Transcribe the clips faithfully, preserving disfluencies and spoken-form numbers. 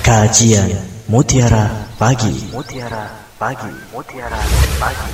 Kajian Mutiara Pagi. Mutiara Pagi. Mutiara Pagi.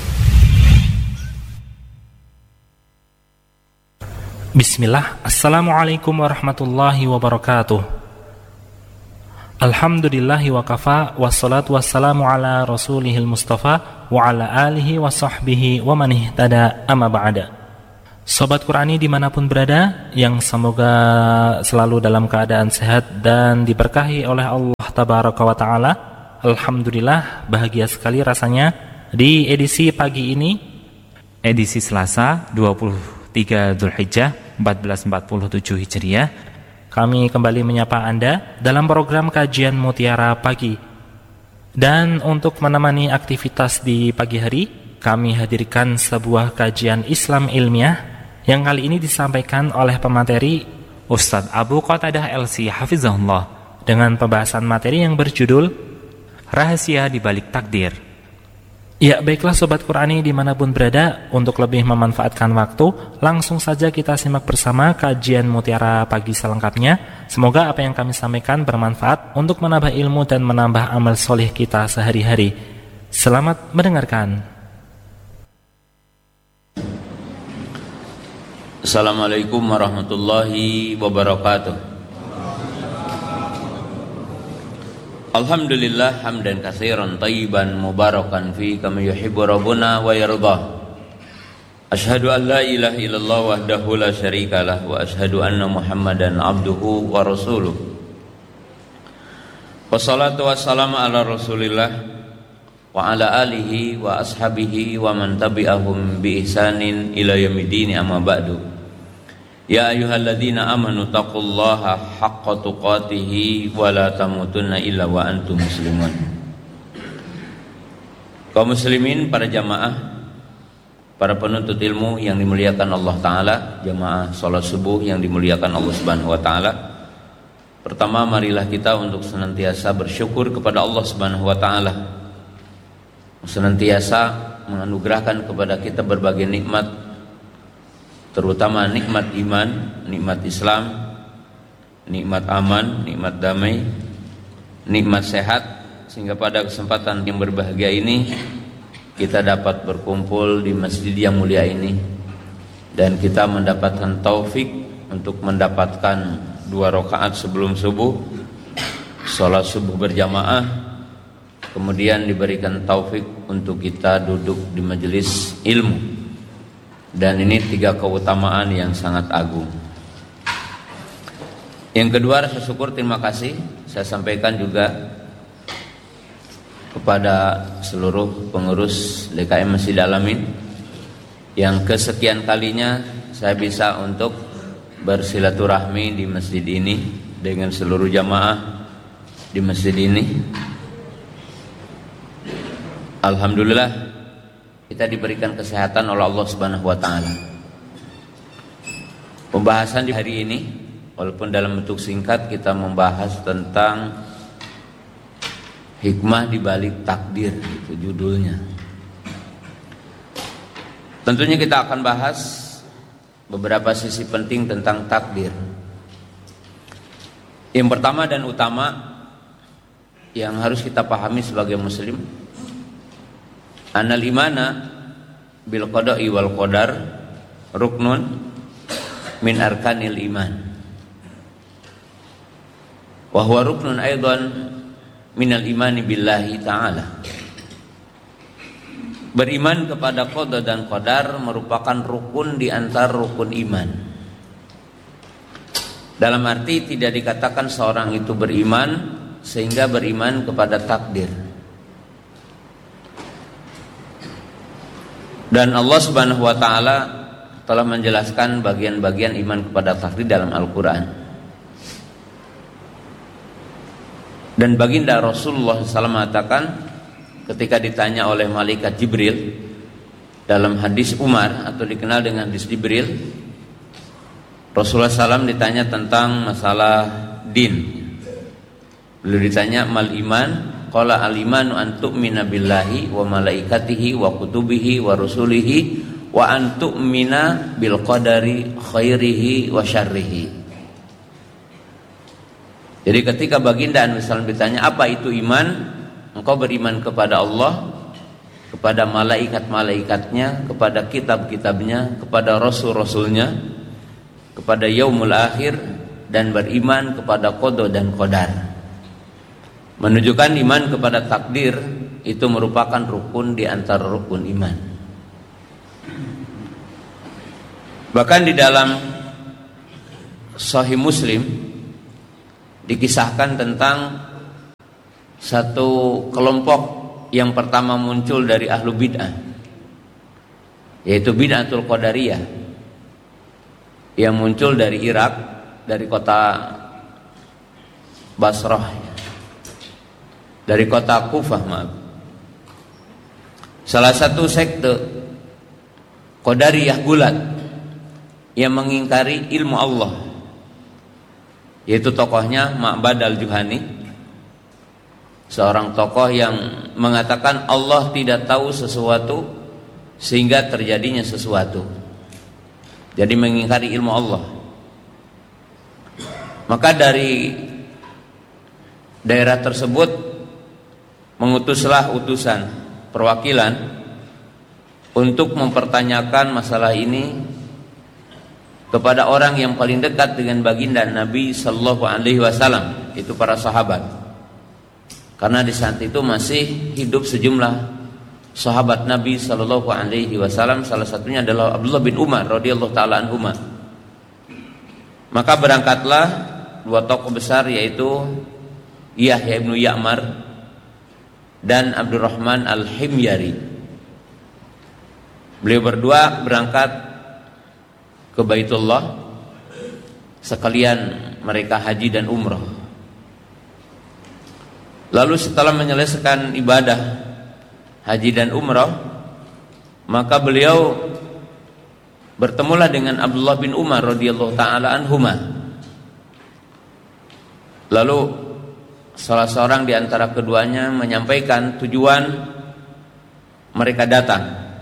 Bismillah. Assalamualaikum warahmatullahi wabarakatuh. Alhamdulillahi wa kafa, wassalatu wassalamu ala rasulihil mustafa wa ala alihi wa sahbihi wa man ihtada, amma ba'da. Sobat Qurani dimanapun berada, yang semoga selalu dalam keadaan sehat dan diberkahi oleh Allah Tabaraka wa Ta'ala. Alhamdulillah, bahagia sekali rasanya di edisi pagi ini, edisi Selasa dua puluh tiga Dzulhijjah seribu empat ratus empat puluh tujuh Hijriah, kami kembali menyapa Anda dalam program Kajian Mutiara Pagi. Dan untuk menemani aktivitas di pagi hari, kami hadirkan sebuah kajian Islam ilmiah yang kali ini disampaikan oleh pemateri Ustadz Abu Qatadah L C Hafizahullah, dengan pembahasan materi yang berjudul Rahasia di Balik Takdir. Ya, baiklah Sobat Qurani dimanapun berada, untuk lebih memanfaatkan waktu, langsung saja kita simak bersama kajian Mutiara Pagi selengkapnya. Semoga apa yang kami sampaikan bermanfaat untuk menambah ilmu dan menambah amal soleh kita sehari-hari. Selamat mendengarkan. Assalamualaikum warahmatullahi wabarakatuh. Alhamdulillah hamdan katsiran tayyiban mubarakan fi kama yuhibbu rabbuna wa yardah. Asyhadu an la ilaha illallah wahdahu la syarikalah wa asyhadu anna Muhammadan abduhu wa rasuluh. Wassalatu wassalamu ala Rasulillah wa ala alihi wa ashabihi wa man tabi'ahum bi ihsanin ila yaumiddin, amma ba'du. Ya ayyuhalladzina amanu taqullaha haqqa tuqatih wa la tamutunna illa wa antum muslimun. Kaum muslimin, para jamaah, para penuntut ilmu yang dimuliakan Allah Ta'ala, jamaah salat subuh yang dimuliakan Allah Subhanahu wa Ta'ala. Pertama, marilah kita untuk senantiasa bersyukur kepada Allah Subhanahu wa Ta'ala, senantiasa menganugerahkan kepada kita berbagai nikmat, terutama nikmat iman, nikmat Islam, nikmat aman, nikmat damai, nikmat sehat, sehingga pada kesempatan yang berbahagia ini kita dapat berkumpul di masjid yang mulia ini, dan kita mendapatkan taufik untuk mendapatkan dua rakaat sebelum subuh, sholat subuh berjamaah, kemudian diberikan taufik untuk kita duduk di majelis ilmu. Dan ini tiga keutamaan yang sangat agung. Yang kedua, rasa syukur, terima kasih saya sampaikan juga kepada seluruh pengurus D K M Masjid Al-Amin yang kesekian kalinya saya bisa untuk bersilaturahmi di masjid ini dengan seluruh jamaah di masjid ini. Alhamdulillah, kita diberikan kesehatan oleh Allah Subhanahu wa Ta'ala. Pembahasan di hari ini, walaupun dalam bentuk singkat, kita membahas tentang hikmah di balik takdir, itu judulnya. Tentunya kita akan bahas beberapa sisi penting tentang takdir. Yang pertama dan utama yang harus kita pahami sebagai muslim, Anal imana bil qada'i wal qadar ruknun min arkanil iman, wa huwa ruknun aidan minal imani billahi ta'ala. Beriman kepada qada dan qadar merupakan rukun di antara rukun iman. Dalam arti tidak dikatakan seorang itu beriman sehingga beriman kepada takdir. Dan Allah Subhanahu wa Ta'ala telah menjelaskan bagian-bagian iman kepada takdir dalam Al-Quran. Dan baginda Rasulullah shallallahu alaihi wasallam mengatakan ketika ditanya oleh malaikat Jibril dalam hadis Umar atau dikenal dengan hadis Jibril, Rasulullah shallallahu alaihi wasallam ditanya tentang masalah din. Beliau ditanya, mal iman? Qala al-imanu an tu'mina billahi wa malaikatihi wa kutubihi wa rusulihi wa an tu'mina bil qadari khairihi wa syarrihi. Jadi ketika baginda misalnya ditanya apa itu iman, engkau beriman kepada Allah, kepada malaikat-malaikatnya, kepada kitab-kitabnya, kepada rasul-rasulnya, kepada yaumul akhir, dan beriman kepada qada dan qadar. Menunjukkan iman kepada takdir itu merupakan rukun di antara rukun iman. Bahkan di dalam Sahih Muslim dikisahkan tentang satu kelompok yang pertama muncul dari ahlu bid'ah, yaitu bid'atul qadariyah, yang muncul dari Irak, dari kota Basrah, dari kota Kufah, maaf. Salah satu sekte qadariyah gulat yang mengingkari ilmu Allah, yaitu tokohnya Ma'bad al-Juhani, seorang tokoh yang mengatakan Allah tidak tahu sesuatu sehingga terjadinya sesuatu. Jadi mengingkari ilmu Allah. Maka dari daerah tersebut mengutuslah utusan perwakilan untuk mempertanyakan masalah ini kepada orang yang paling dekat dengan baginda Nabi Sallallahu Alaihi Wasallam, itu para sahabat. Karena di saat itu masih hidup sejumlah sahabat Nabi Sallallahu Alaihi Wasallam, salah satunya adalah Abdullah bin Umar radhiyallahu taala anhuma. Maka berangkatlah dua tokoh besar, yaitu Yahya bin Ya'mar dan Abdurrahman al-Himyari. Beliau berdua berangkat ke Baitullah, sekalian mereka haji dan umrah. Lalu setelah menyelesaikan ibadah haji dan umrah, maka beliau bertemulah dengan Abdullah bin Umar radhiyallahu taala anhuma. Lalu salah seorang di antara keduanya menyampaikan tujuan mereka datang,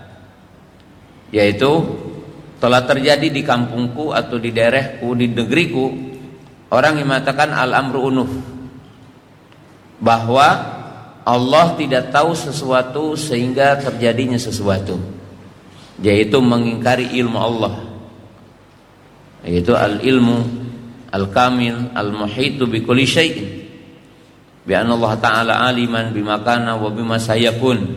yaitu telah terjadi di kampungku atau di daerahku, di negeriku, orang yang mengatakan al-amru unuf, bahwa Allah tidak tahu sesuatu sehingga terjadinya sesuatu, yaitu mengingkari ilmu Allah, yaitu al-ilmu al-kamil al-muhitu bi kulli syai'in, bi anna Allah ta'ala aliman bima kana wa bima sayakun,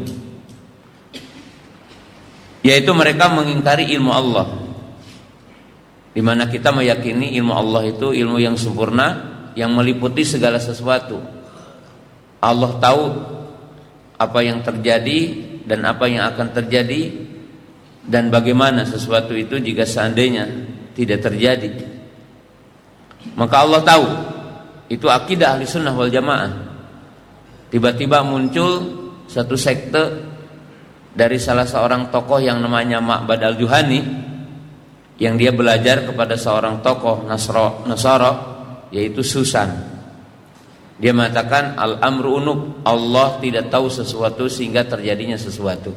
yaitu mereka mengingkari ilmu Allah, di mana kita meyakini ilmu Allah itu ilmu yang sempurna yang meliputi segala sesuatu. Allah tahu apa yang terjadi dan apa yang akan terjadi, dan bagaimana sesuatu itu jika seandainya tidak terjadi. Maka Allah tahu. Itu akidah ahli sunnah wal jamaah. Tiba-tiba muncul satu sekte dari salah seorang tokoh yang namanya Ma'bad al-Juhani, yang dia belajar kepada seorang tokoh Nasra, Nasara, yaitu Susan. Dia mengatakan al-amru unub, Allah tidak tahu sesuatu sehingga terjadinya sesuatu.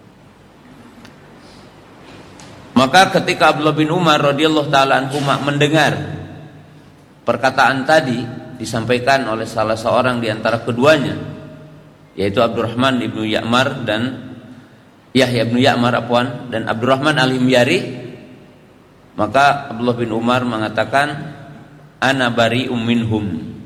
Maka ketika Abdullah bin Umar radhiyallahu taala anhu mendengar perkataan tadi disampaikan oleh salah seorang di antara keduanya, yaitu Abdurrahman ibnu Ya'mar dan Yahya bin Ya'mar apwan dan Abdurrahman al-Himyari, maka Abdullah bin Umar mengatakan ana bari'um minhum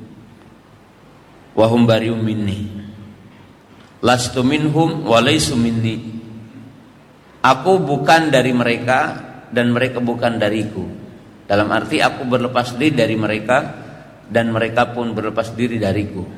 wa hum bari'um minni, lastu minhum wa laysu minni. Aku bukan dari mereka dan mereka bukan dariku. Dalam arti aku berlepas diri dari mereka dan mereka pun berlepas diri dariku.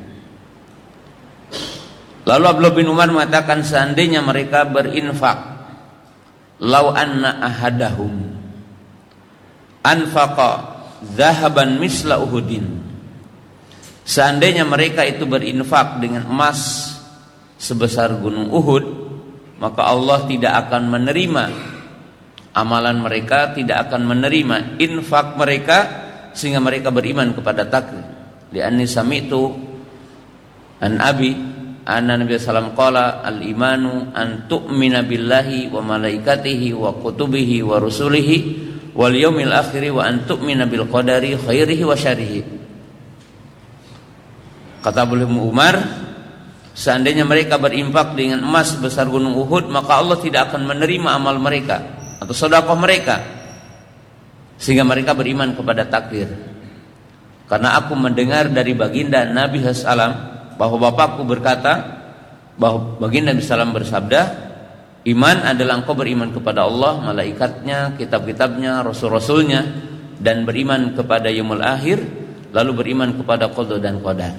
Lalu Abdullah bin Umar mengatakan seandainya mereka berinfak, lau anna ahadahum anfaqa zahaban misla uhudin, seandainya mereka itu berinfak dengan emas sebesar gunung Uhud, maka Allah tidak akan menerima amalan mereka, tidak akan menerima infak mereka, sehingga mereka beriman kepada takdir. Li'anni sami'tu an abi anna Nabi sallallahu alaihi wasallam qala al-imanu an tu'mina billahi wa malaikatihi wa kutubihi wa rusulihi wal yaumil akhir wa an tu'mina bil qadari khairihi wa syarrihi. Kata Ibnu Umar, seandainya mereka berinfak dengan emas sebesar gunung Uhud, maka Allah tidak akan menerima amal mereka atau sedekah mereka, sehingga mereka beriman kepada takdir. Karena aku mendengar dari baginda Nabi sallallahu alaihi wasallam bahwa bapakku berkata, bahwa baginda Nabi sallallahu alaihi wasallam bersabda, iman adalah engkau beriman kepada Allah, malaikatnya, kitab-kitabnya, rasul-rasulnya, dan beriman kepada yaumul akhir, lalu beriman kepada qada dan qadar.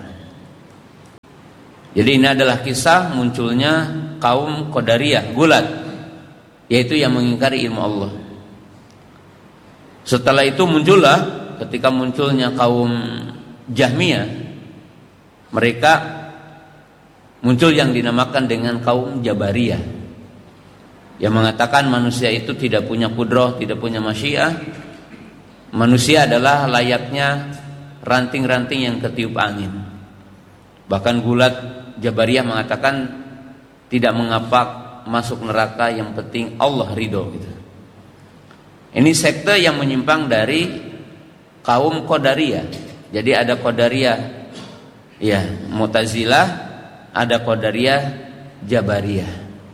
Jadi ini adalah kisah munculnya kaum Qadariyah, gulat, yaitu yang mengingkari ilmu Allah. Setelah itu muncullah ketika munculnya kaum Jahmiyah, mereka muncul yang dinamakan dengan kaum Jabariyah, yang mengatakan manusia itu tidak punya kudrah, tidak punya masyiah. Manusia adalah layaknya ranting-ranting yang ketiup angin. Bahkan gulat Jabariyah mengatakan tidak mengapa masuk neraka, yang penting Allah ridho gitu. Ini sekte yang menyimpang dari kaum Qadariyah. Jadi ada Qadariyah ya Mu'tazilah, ada Qadariyah Jabariyah.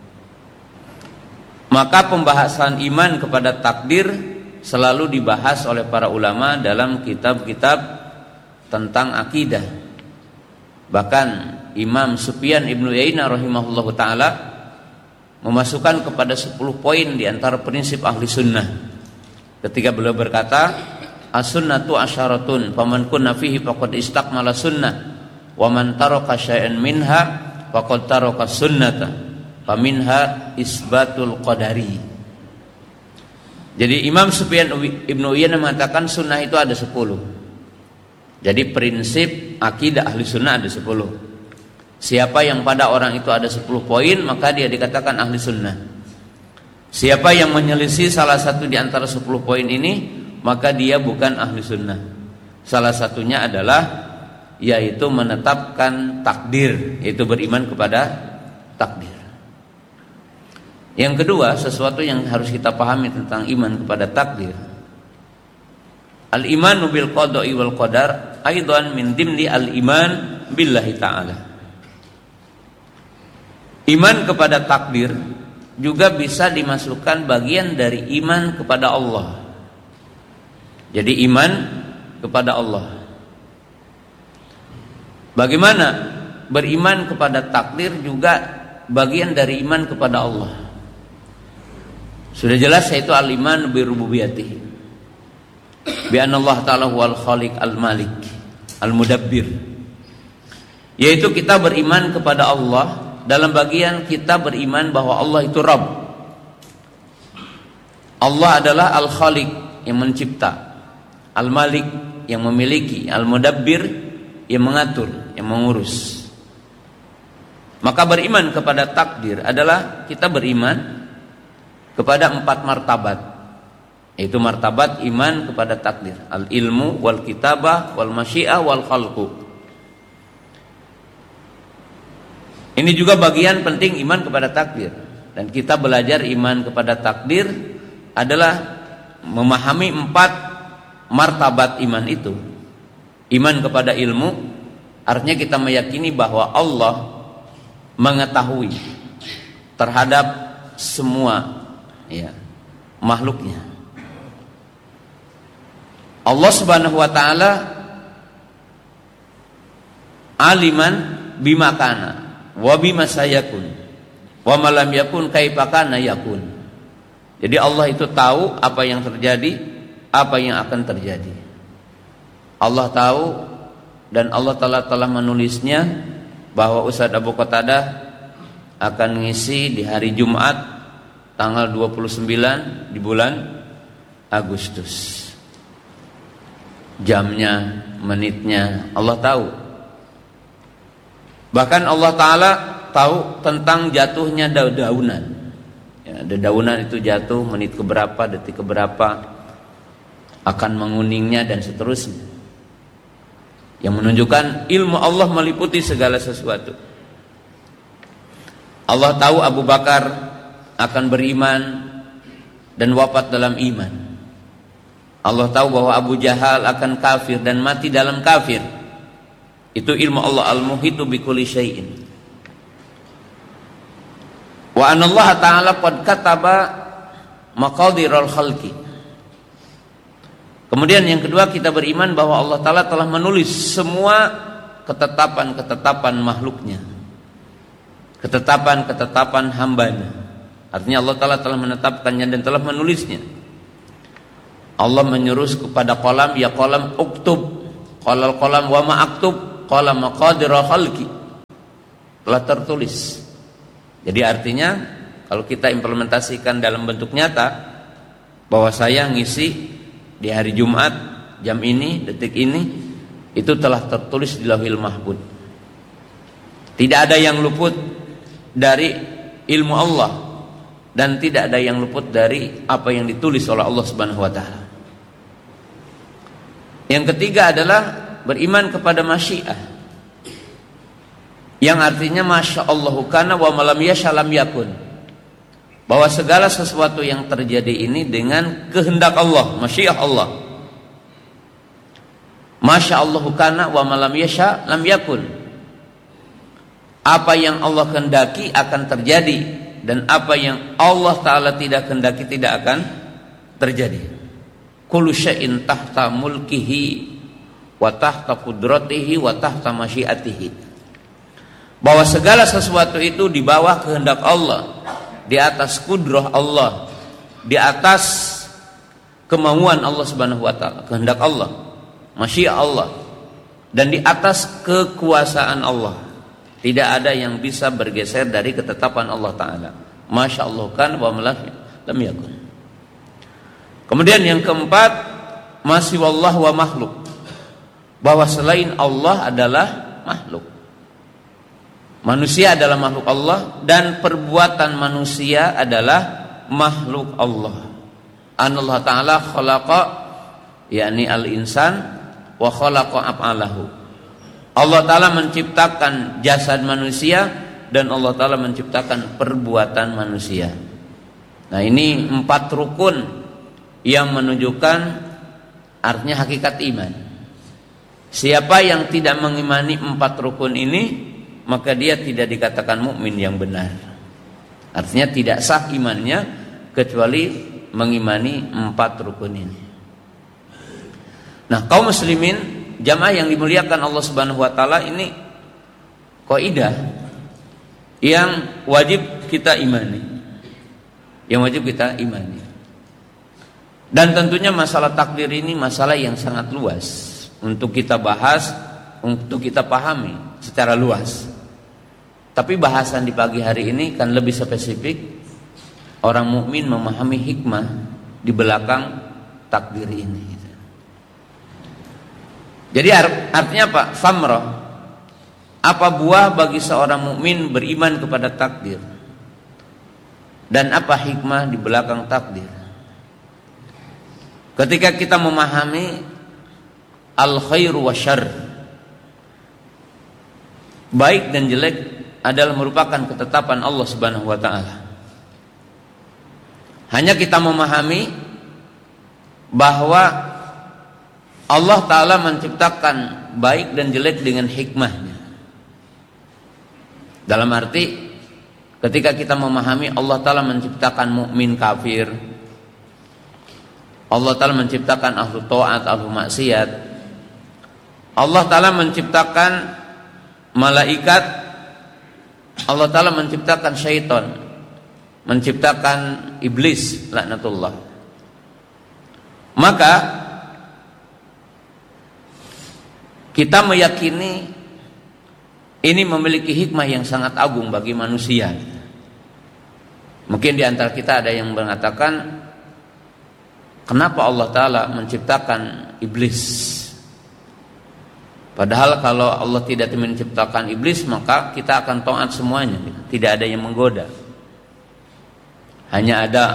Maka pembahasan iman kepada takdir selalu dibahas oleh para ulama dalam kitab-kitab tentang akidah. Bahkan Imam Sufyan Ibnu Uyainah rahimahullahu taala memasukkan kepada sepuluh poin di antara prinsip ahli sunnah ketika beliau berkata, as-sunnatu asyaratun faman kunna fihi faqad istakmala sunnah wa man taraka syai'an minha faqad taraka sunnata faminha isbatul qadari. Jadi Imam Sufyan Ibnu Uyainah mengatakan sunnah itu ada sepuluh. Jadi prinsip akidah ahli sunnah ada sepuluh. Siapa yang pada orang itu ada sepuluh poin, maka dia dikatakan ahli sunnah. Siapa yang menyelisih salah satu di antara sepuluh poin ini, maka dia bukan ahli sunnah. Salah satunya adalah yaitu menetapkan takdir, yaitu beriman kepada takdir. Yang kedua, sesuatu yang harus kita pahami tentang iman kepada takdir. Al-imanu bil qada'i wal qadar aidan min dimni al-iman billahi ta'ala. Iman kepada takdir juga bisa dimasukkan bagian dari iman kepada Allah. Jadi iman kepada Allah. Bagaimana beriman kepada takdir juga bagian dari iman kepada Allah. Sudah jelas yaitu al-iman bi rububiyyatihi. Bi anna Allah Ta'ala huwal khaliq al-malik al-mudabbir. Yaitu kita beriman kepada Allah dalam bagian kita beriman bahwa Allah itu Rabb. Allah adalah al-khaliq yang mencipta, al-malik yang memiliki, al-mudabbir yang mengatur, yang mengurus. Maka beriman kepada takdir adalah kita beriman kepada empat martabat, yaitu martabat iman kepada takdir, al-ilmu wal kitabah wal masyiah wal khalqu. Ini juga bagian penting iman kepada takdir. Dan kita belajar iman kepada takdir adalah memahami empat martabat iman itu. Iman kepada ilmu artinya kita meyakini bahwa Allah mengetahui terhadap semua ya makhluknya. Allah Subhanahu wa taala aliman bima kana wa bima sayakun wa ma lam yakun kaifa kana yakun. Jadi Allah itu tahu apa yang terjadi, apa yang akan terjadi. Allah tahu dan Allah telah telah menulisnya bahwa Ustaz Abu Qatadah akan ngisi di hari Jumat tanggal dua puluh sembilan di bulan Agustus. Jamnya, menitnya Allah tahu. Bahkan Allah Ta'ala tahu tentang jatuhnya daunan. Ya, daunan itu jatuh menit keberapa, detik keberapa, akan menguningnya dan seterusnya. Yang menunjukkan ilmu Allah meliputi segala sesuatu. Allah tahu Abu Bakar akan beriman dan wafat dalam iman. Allah tahu bahwa Abu Jahal akan kafir dan mati dalam kafir. Itu ilmu Allah al-muhitu bikulli syai'in. Wa anallaha ta'ala qad kataba maqadiral khalqi. Kemudian yang kedua, kita beriman bahwa Allah Ta'ala telah menulis semua ketetapan-ketetapan makhluknya, ketetapan-ketetapan hambanya. Artinya Allah Ta'ala telah menetapkannya dan telah menulisnya. Allah menyuruh kepada qalam, ya qalam uktub, qalal qalam wa ma aktub, qala maqadiral khalqi. Telah tertulis. Jadi artinya kalau kita implementasikan dalam bentuk nyata, bahwa saya ngisi di hari Jumat jam ini, detik ini, itu telah tertulis di Lauhil Mahfuz. Tidak ada yang luput dari ilmu Allah, dan tidak ada yang luput dari apa yang ditulis oleh Allah Subhanahu wa taala. Yang ketiga adalah beriman kepada masyiah, yang artinya masya Allahu kana wa malam yasha lam yakun, bahwa segala sesuatu yang terjadi ini dengan kehendak Allah, masyiah Allah. Masya Allahu kana wa malam yasha lam yakun, apa yang Allah kehendaki akan terjadi, dan apa yang Allah Ta'ala tidak kehendaki tidak akan terjadi. Kullu syai'in tahta mulkihi wa tahta qudratihi wa tahta masyiatihi, bahwa segala sesuatu itu di bawah kehendak Allah, di atas kudrah Allah, di atas kemauan Allah Subhanahu wa taala, kehendak Allah, masyiah Allah, dan di atas kekuasaan Allah. Tidak ada yang bisa bergeser dari ketetapan Allah Ta'ala. Masya Allah kan wa lam yakun. Kemudian yang keempat, masih wallah wa makhluk, bahwa selain Allah adalah makhluk. Manusia adalah makhluk Allah, dan perbuatan manusia adalah makhluk Allah. Allah Ta'ala khalaqa, yakni al-insan, wa khalaqa af'alahu. Allah Ta'ala menciptakan jasad manusia, dan Allah Ta'ala menciptakan perbuatan manusia. Nah, ini empat rukun yang menunjukkan artinya hakikat iman. Siapa yang tidak mengimani empat rukun ini, maka dia tidak dikatakan mukmin yang benar. Artinya tidak sah imannya kecuali mengimani empat rukun ini. Nah, kaum muslimin, jamaah yang dimuliakan Allah Subhanahu wa taala, ini kaidah yang wajib kita imani. Yang wajib kita imani. Dan tentunya masalah takdir ini masalah yang sangat luas untuk kita bahas, untuk kita pahami secara luas. Tapi bahasan di pagi hari ini kan lebih spesifik. Orang mukmin memahami hikmah di belakang takdir ini. Jadi artinya apa? Famrah. Apa buah bagi seorang mukmin beriman kepada takdir? Dan apa hikmah di belakang takdir? Ketika kita memahami al-khairu wa syarr, baik dan jelek adalah merupakan ketetapan Allah Subhanahu wa taala. Hanya kita memahami bahwa Allah Ta'ala menciptakan baik dan jelek dengan hikmahnya. Dalam arti ketika kita memahami Allah Ta'ala menciptakan mukmin kafir, Allah Ta'ala menciptakan ahlu ta'at, ahlu maksiat, Allah Ta'ala menciptakan malaikat, Allah Ta'ala menciptakan syaitan, menciptakan iblis laknatullah. Maka kita meyakini ini memiliki hikmah yang sangat agung bagi manusia. Mungkin di antara kita ada yang mengatakan, kenapa Allah Ta'ala menciptakan iblis? Padahal kalau Allah tidak menciptakan iblis, maka kita akan taat semuanya. Tidak ada yang menggoda. Hanya ada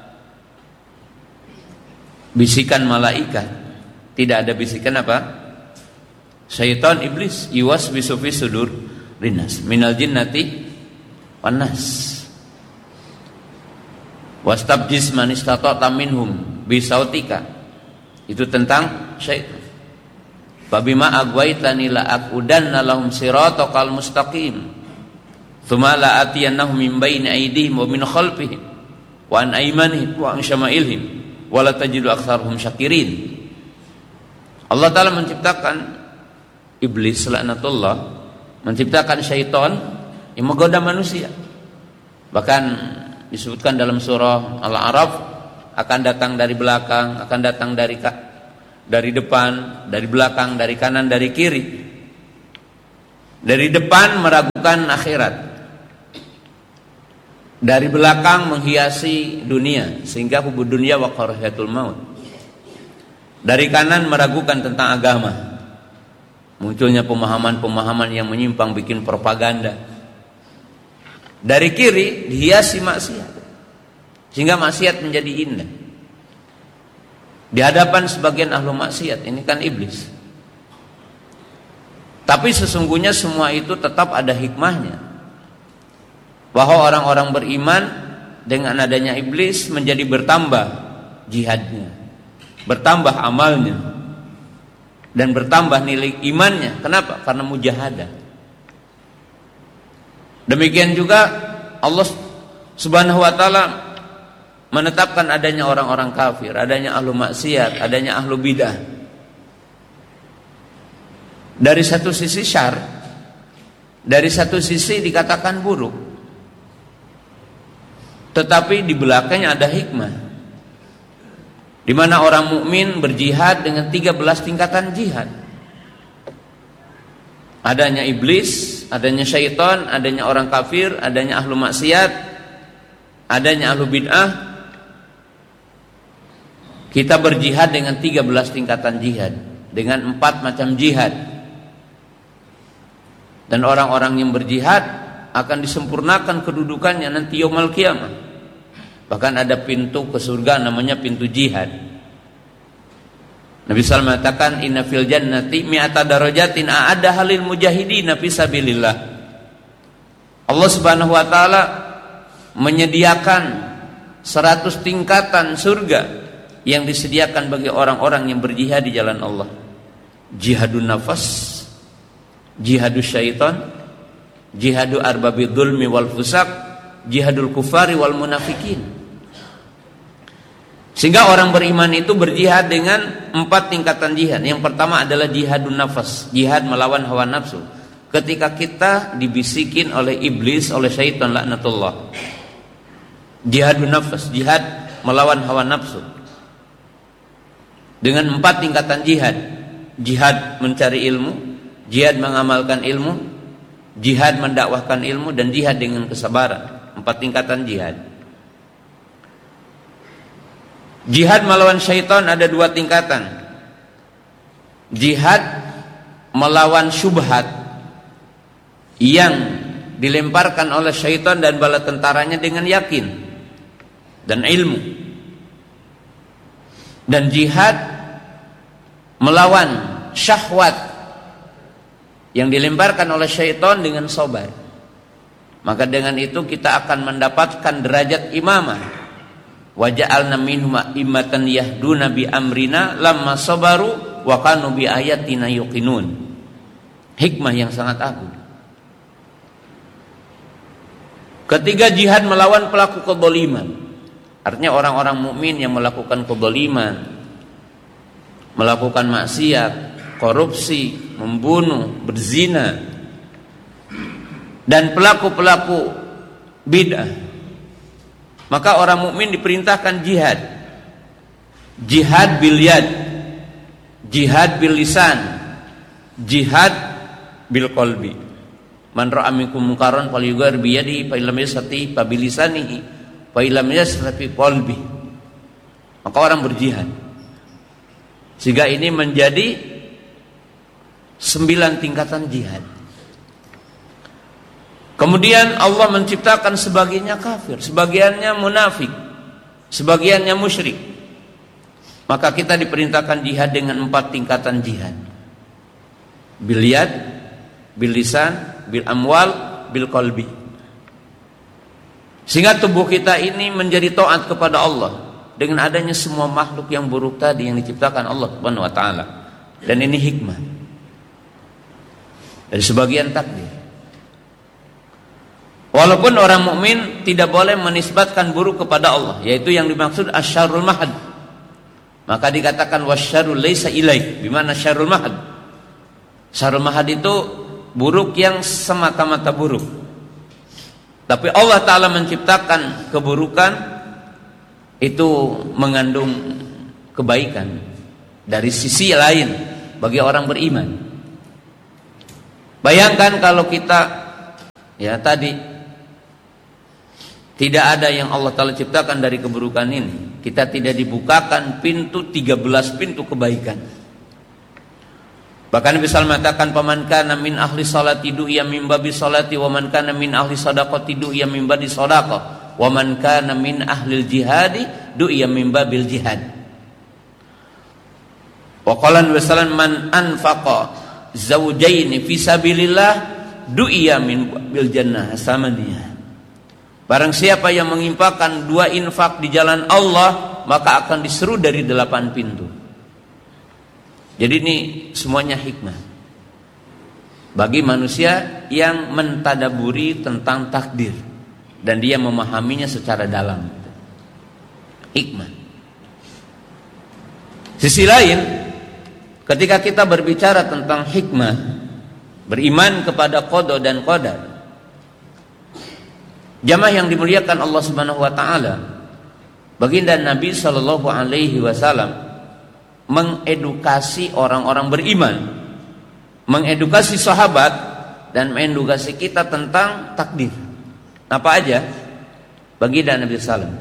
bisikan malaikat. Tidak ada bisikan apa? Syaitan, iblis, yuwaswisu fi sudur linnas minal jinnati wan nas. Wastabjis man istata'ta minhum bisautika. Itu tentang syaitan. Fabima aghwaytani la aqudanna lahum siratal mustaqim. Tsumma la atiyannahum min baini aydihim wa min khalfihim wa an aymanihim wa an syama'ilihim wa la tajidu aktsarahum syakirin. Allah Ta'ala menciptakan iblis laknatullah, menciptakan syaitan yang menggoda manusia. Bahkan disebutkan dalam surah Al-A'raf, akan datang dari belakang, akan datang dari dari depan, dari belakang, dari kanan, dari kiri. Dari depan meragukan akhirat, dari belakang menghiasi dunia sehingga hubud dunia wa karahiyatul maut. Dari kanan meragukan tentang agama, munculnya pemahaman-pemahaman yang menyimpang, bikin propaganda. Dari kiri dihiasi maksiat sehingga maksiat menjadi indah di hadapan sebagian ahlu maksiat. Ini kan iblis. Tapi sesungguhnya semua itu tetap ada hikmahnya, bahwa orang-orang beriman dengan adanya iblis menjadi bertambah jihadnya, bertambah amalnya, dan bertambah nilai imannya. Kenapa? Karena mujahadah. Demikian juga Allah Subhanahu wa taala menetapkan adanya orang-orang kafir, adanya ahlu maksiat, adanya ahlu bidah. Dari satu sisi syar, dari satu sisi dikatakan buruk, tetapi di belakangnya ada hikmah, di mana orang mukmin berjihad dengan tiga belas tingkatan jihad. Adanya iblis, adanya syaitan, adanya orang kafir, adanya ahlu maksiat, adanya ahlu bid'ah. Kita berjihad dengan tiga belas tingkatan jihad, dengan empat macam jihad. Dan orang-orang yang berjihad akan disempurnakan kedudukannya nanti yaumul qiyamah. Bahkan ada pintu ke surga namanya pintu jihad. Nabi sallallahu alaihi wasallam mengatakan, inna fil jannati mi'ata darajatin a'adda halil mujahidin fi sabilillah. Allah Subhanahu wa taala menyediakan seratus tingkatan surga yang disediakan bagi orang-orang yang berjihad di jalan Allah. Jihadun nafas, jihadus syaitan, jihadu arbabid dzulmi wal fusaq, jihadul kufari wal munafikin. Sehingga orang beriman itu berjihad dengan empat tingkatan jihad. Yang pertama adalah jihadun nafas, jihad melawan hawa nafsu. Ketika kita dibisikin oleh iblis, oleh syaitan laknatullah. Jihadun nafas, jihad melawan hawa nafsu. Dengan empat tingkatan jihad. Jihad mencari ilmu, jihad mengamalkan ilmu, jihad mendakwahkan ilmu, dan jihad dengan kesabaran. Empat tingkatan jihad. Jihad melawan syaitan ada dua tingkatan. Jihad melawan syubhat yang dilemparkan oleh syaitan dan bala tentaranya dengan yakin dan ilmu. Dan jihad melawan syahwat yang dilemparkan oleh syaitan dengan sabar. Maka dengan itu kita akan mendapatkan derajat imamah. Wa ja'alna minhum a'immatan yahduna bi amrina lamma sabaru wa kanu bi ayatina yuqinun. Hikmah yang sangat agung. Ketiga, jihad melawan pelaku kedzaliman. Artinya orang-orang mukmin yang melakukan kedzaliman, melakukan maksiat, korupsi, membunuh, berzina, dan pelaku-pelaku bid'ah. Maka orang mukmin diperintahkan jihad. Jihad bil yad, jihad bil lisan, jihad bil qalbi. Man ra'a minkum munkaran falyughayyir bi yadihi fa illam yastati' fa bi lisanihi fa illam yastati' bi qalbi. Maka orang berjihad. Sehingga ini menjadi sembilan tingkatan jihad. Kemudian Allah menciptakan sebagiannya kafir, sebagiannya munafik, sebagiannya musyrik. Maka kita diperintahkan jihad dengan empat tingkatan jihad. Bil yad, bil lisan, bil amwal, bil qalbi. Sehingga tubuh kita ini menjadi taat kepada Allah dengan adanya semua makhluk yang buruk tadi yang diciptakan Allah Subhanahu wa taala. Dan ini hikmah. dari sebagian takdir. Walaupun orang mukmin tidak boleh menisbatkan buruk kepada Allah, yaitu yang dimaksud asyarrul mahad. Maka dikatakan wasyarrul laisa ilaik, bimana syarrul mahad. Syarrul mahad itu buruk yang semata-mata buruk. Tapi Allah Ta'ala menciptakan keburukan itu mengandung kebaikan dari sisi lain bagi orang beriman. Bayangkan kalau kita ya tadi tidak ada yang Allah Ta'ala ciptakan dari keburukan ini, kita tidak dibukakan pintu tiga belas pintu kebaikan. Bahkan bisa mengatakan paman kana min ahli salati du'iya min babi salati wa man kana min ahli sadaqati du'iya min babi sadaqah wa man kana min ahli jihadi du'iya min babil jihad. Wa qala wasallam man anfaqa zawjaini fi sabilillah du'iya min bil jannah samaniyah. Barang siapa yang menginfakkan dua infak di jalan Allah, maka akan diseru dari delapan pintu. Jadi ini semuanya hikmah bagi manusia yang mentadaburi tentang takdir dan dia memahaminya secara dalam. Hikmah. Sisi lain, ketika kita berbicara tentang hikmah, beriman kepada qada dan qadar, jamaah yang dimuliakan Allah Subhanahu wa taala, baginda Nabi sallallahu alaihi wasallam mengedukasi orang-orang beriman, mengedukasi sahabat dan mengedukasi kita tentang takdir. Apa aja? Baginda Nabi sallallahu alaihi wasallam.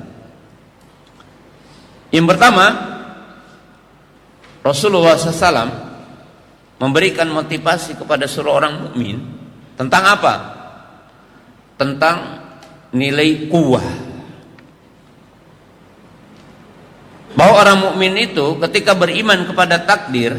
Yang pertama, Rasulullah sallallahu alaihi wasallam memberikan motivasi kepada seluruh orang mukmin tentang apa? Tentang nilai kuwah. Bahwa orang mukmin itu ketika beriman kepada takdir,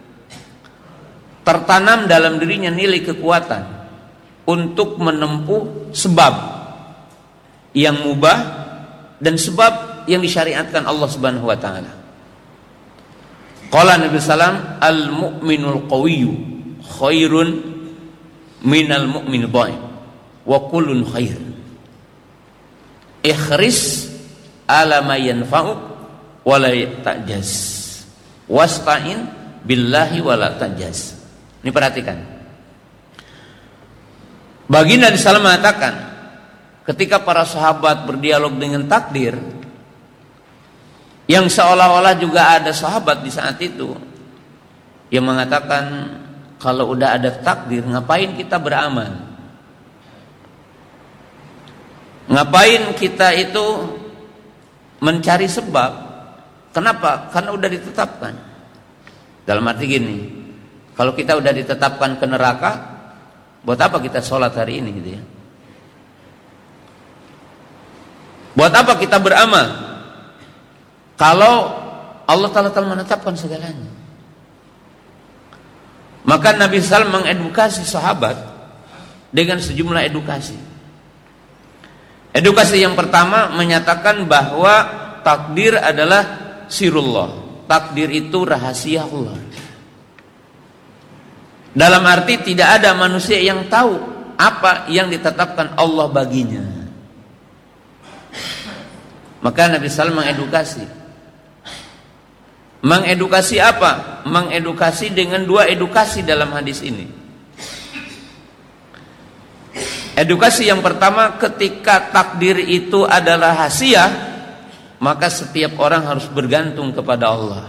tertanam dalam dirinya nilai kekuatan untuk menempuh sebab yang mubah dan sebab yang disyariatkan Allah Subhanahu wa taala. Qala Nabi sallam al-mu'minul qawiyyu khairun minal mu'minil dhaif wa kullun khair. Ikhris ala ma yanfa'uk wala ta'jaz wasta'in billahi wala ta'jaz. Ini perhatikan. Baginda Nabi sallallahu alaihi wasallam mengatakan ketika para sahabat berdialog dengan takdir, yang seolah-olah juga ada sahabat di saat itu yang mengatakan kalau udah ada takdir ngapain kita beramal? Ngapain kita itu mencari sebab? Kenapa? Karena udah ditetapkan. Dalam arti gini, kalau kita udah ditetapkan ke neraka, buat apa kita sholat hari ini gitu ya? Buat apa kita beramal? Kalau Allah Ta'ala telah menetapkan segalanya. Maka Nabi sallallahu alaihi wasallam mengedukasi sahabat dengan sejumlah edukasi. Edukasi yang pertama menyatakan bahwa takdir adalah sirullah. Takdir itu rahasia Allah. Dalam arti tidak ada manusia yang tahu apa yang ditetapkan Allah baginya. Maka Nabi sallallahu alaihi wasallam mengedukasi. Mengedukasi apa? Mengedukasi dengan dua edukasi dalam hadis ini. Edukasi yang pertama, ketika takdir itu adalah rahasia, maka setiap orang harus bergantung kepada Allah.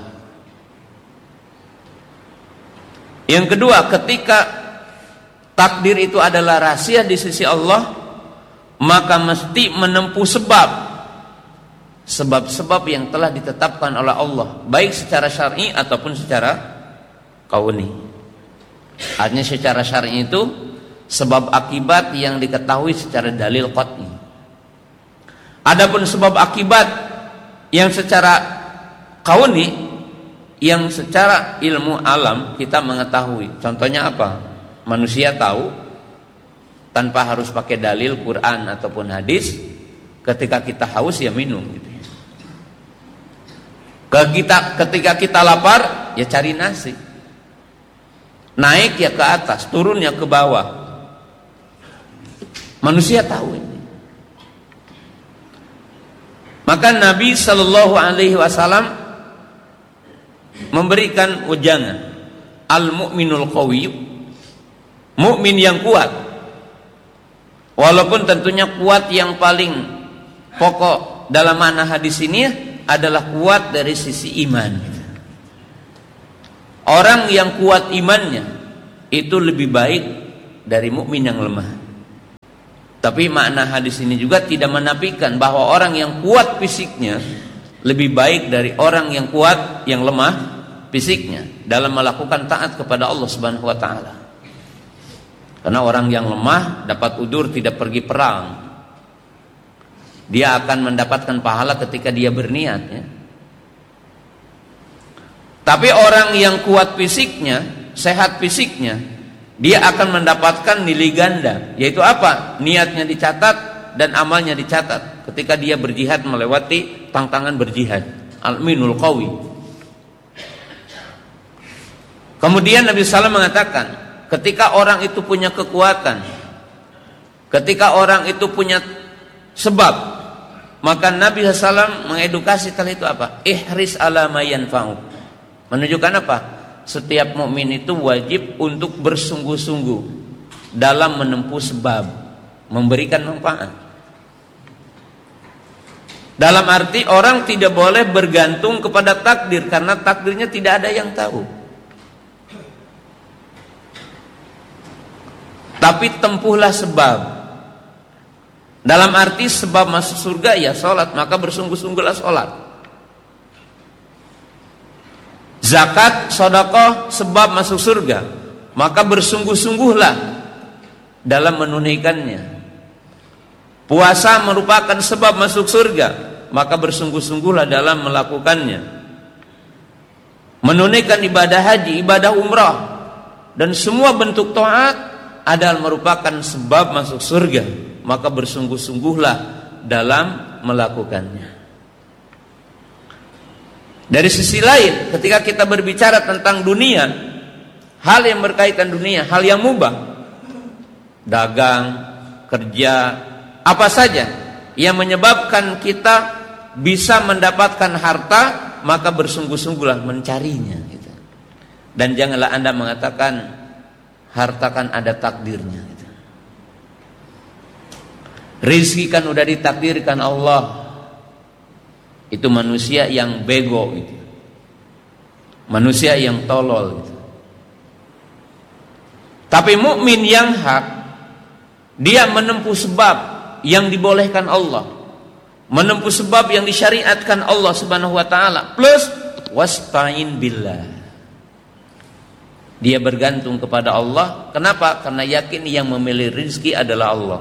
Yang kedua, ketika takdir itu adalah rahasia di sisi Allah, maka mesti menempuh sebab sebab-sebab yang telah ditetapkan oleh Allah, baik secara syar'i ataupun secara kauni. Artinya secara syar'i itu sebab akibat yang diketahui secara dalil qat'i. Adapun sebab akibat yang secara kauni, yang secara ilmu alam kita mengetahui. Contohnya apa? Manusia tahu tanpa harus pakai dalil Quran ataupun hadis, ketika kita haus ya minum gitu. Kita, ketika kita lapar ya cari nasi. Naik ya ke atas, turun ya ke bawah. Manusia tahu ini. Maka Nabi Shallallahu Alaihi Wasallam memberikan ujangan, al-mu'minul qawi, mukmin yang kuat. Walaupun tentunya kuat yang paling pokok dalam makna hadis ini adalah kuat dari sisi iman. Orang yang kuat imannya itu lebih baik dari mukmin yang lemah. Tapi makna hadis ini juga tidak menafikan bahwa orang yang kuat fisiknya lebih baik dari orang yang kuat yang lemah fisiknya dalam melakukan taat kepada Allah Subhanahu wa taala. Karena orang yang lemah dapat udzur tidak pergi perang. Dia akan mendapatkan pahala ketika dia berniat, ya. Tapi orang yang kuat fisiknya, sehat fisiknya, dia akan mendapatkan nilai ganda, yaitu apa? Niatnya dicatat dan amalnya dicatat ketika dia berjihad melewati tantangan berjihad. Al-minul qawi. Kemudian Nabi sallallahu alaihi wasallam mengatakan, ketika orang itu punya kekuatan, ketika orang itu punya sebab, maka Nabi sallallahu alaihi wasallam mengedukasi kali itu apa? Ihris ala ma yanfa'u. Menunjukkan apa? Setiap mukmin itu wajib untuk bersungguh-sungguh dalam menempuh sebab, memberikan manfaat. Dalam arti orang tidak boleh bergantung kepada takdir, karena takdirnya tidak ada yang tahu. Tapi tempuhlah sebab. Dalam arti sebab masuk surga ya sholat, maka bersungguh-sungguhlah sholat. Zakat, sedekah sebab masuk surga, maka bersungguh-sungguhlah dalam menunaikannya. Puasa merupakan sebab masuk surga, maka bersungguh-sungguhlah dalam melakukannya. Menunaikan ibadah haji, ibadah umrah, dan semua bentuk taat adalah merupakan sebab masuk surga, maka bersungguh-sungguhlah dalam melakukannya. Dari sisi lain, ketika kita berbicara tentang dunia, hal yang berkaitan dunia, hal yang mubah, dagang, kerja, apa saja yang menyebabkan kita bisa mendapatkan harta, maka bersungguh-sungguhlah mencarinya, gitu. Dan janganlah Anda mengatakan harta kan ada takdirnya, gitu. Rizki kan udah ditakdirkan Allah. Itu manusia yang bego, gitu. Manusia yang tolol, gitu. Tapi mukmin yang hak, dia menempuh sebab yang dibolehkan Allah, menempuh sebab yang disyariatkan Allah Subhanahu wa taala, plus wasta'in billah. Dia bergantung kepada Allah. Kenapa? Karena yakin yang memilih rezeki adalah Allah.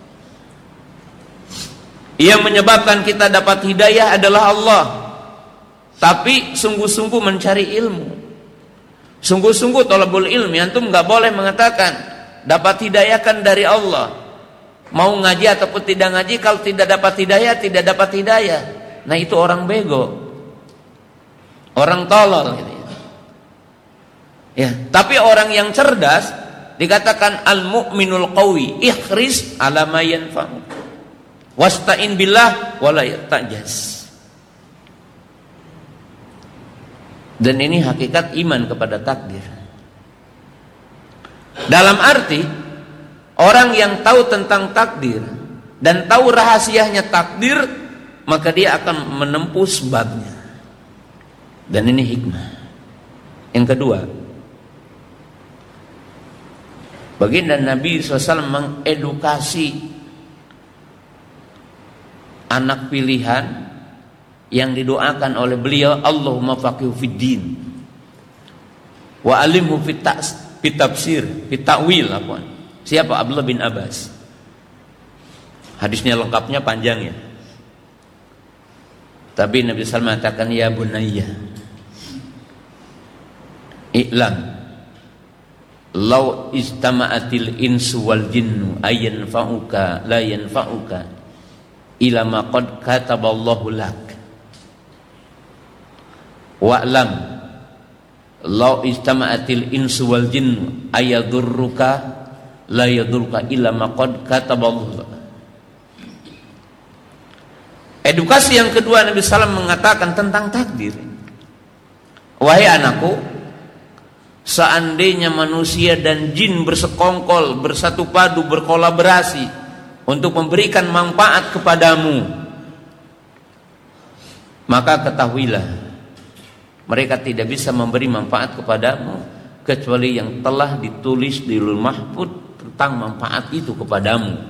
Yang menyebabkan kita dapat hidayah adalah Allah. Tapi sungguh-sungguh mencari ilmu, sungguh-sungguh thalabul ilmi. Antum nggak boleh mengatakan dapat hidayah kan dari Allah. Mau ngaji ataupun tidak ngaji, kalau tidak dapat hidayah, tidak dapat hidayah. Nah itu orang bego, orang tolol, gitu ya. Ya, tapi orang yang cerdas dikatakan al-mu'minul qawi, ihris ala ma yanfa'u. Wasta'in billah wala yatajaz. Dan ini hakikat iman kepada takdir. Dalam arti orang yang tahu tentang takdir dan tahu rahasianya takdir, maka dia akan menempuh sebabnya. Dan ini hikmah. Yang kedua, baginda Nabi shallallahu alaihi wasallam mengedukasi anak pilihan yang didoakan oleh beliau, Allahumma faqihu fid din wa alimhu fit tafsir, fit ta'wil. Apa? Siapa? Abdullah bin Abbas. Hadisnya lengkapnya panjang, ya. Tapi Nabi sallallahu alaihi wasallam mengatakan, ya bunayya, i'lam law istama'atil insu wal jinnu ayanfa'uka la yanfa'uka ila ma qad kataballahu lak wa'lam law istama'atil insu wal jin ayadurruka la yadurruka illa ma qad kataballahu. Edukasi yang kedua, Nabi sallallahu alaihi wasallam mengatakan tentang takdir. Wahai anakku, seandainya manusia dan jin bersekongkol, bersatu padu, berkolaborasi untuk memberikan manfaat kepadamu, maka ketahuilah mereka tidak bisa memberi manfaat kepadamu kecuali yang telah ditulis di Lauhul Mahfuz tentang manfaat itu kepadamu.